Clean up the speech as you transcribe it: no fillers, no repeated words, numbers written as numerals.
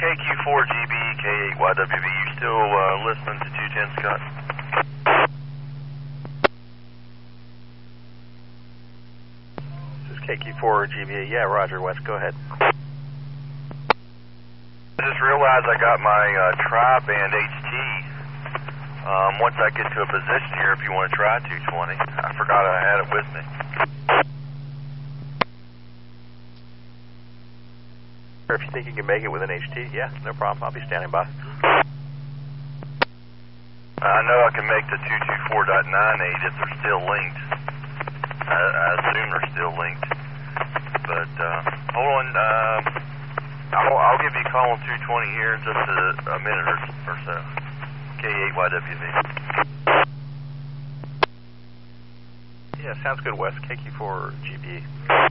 KQ4GB, K8YWV, you still listening to 210 Scott? This is KQ4GB, yeah, roger, West, go ahead. I just realized I got my tri-band HT. Once I get to a position here, if you want to try 220, I forgot I had it with me. If you think you can make it with an HT, yeah, no problem, I'll be standing by. I know I can make the 224.98 if they're still linked. I assume they're still linked. But, hold on, I'll give you a call on 220 here in just a minute or so. K8YWV. Yeah, sounds good, West. KQ4GB.